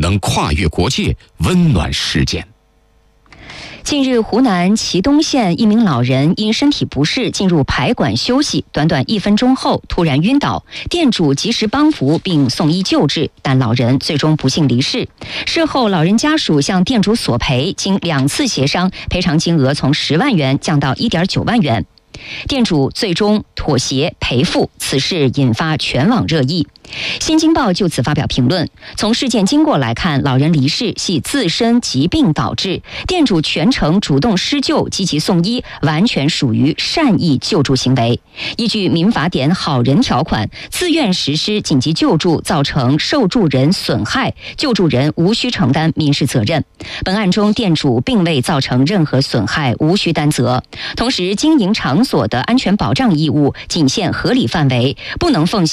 能跨越国界，温暖世间。 近日，湖南祁东县一名老人因身体不适进入排馆休息，短短1分钟后突然晕倒，店主及时帮扶并送医救治，但老人最终不幸离世。事后，老人家属向店主索赔，经2次协商，赔偿金额从10万元降到1.9万元。店主最终妥协赔付，此事引发全网热议。新京报就此发表评论，从事件经过来看，老人离世系自身疾病导致，店主全程主动施救、积极送医，完全属于善意救助行为。依据民法典好人条款，自愿实施紧急救助造成受助人损害，救助人无需承担民事责任。本案中，店主并未造成任何损害，无需担责。同时，经营场所的安全保障义务仅限合理范围，不能奉行